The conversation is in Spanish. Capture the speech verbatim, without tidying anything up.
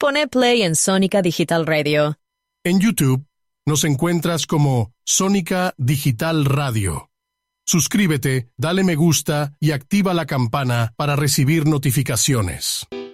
pone play en Sónica Digital Radio. En YouTube nos encuentras como Sónica Digital Radio. Suscríbete, dale me gusta y activa la campana para recibir notificaciones.